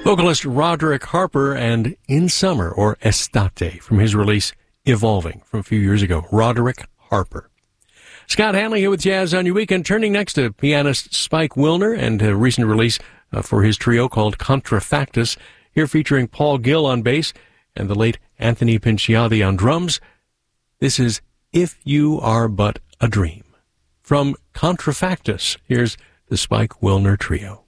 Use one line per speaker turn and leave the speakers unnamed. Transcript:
Vocalist Roderick Harper and In Summer, or Estate, from his release Evolving from a few years ago. Roderick Harper. Scott Hanley here with Jazz on Your Weekend, turning next to pianist Spike Wilner and a recent release for his trio called Contrafactus, here featuring Paul Gill on bass and the late Anthony Pinciati on drums. This is If You Are But a Dream. From Contrafactus, here's the Spike Wilner Trio.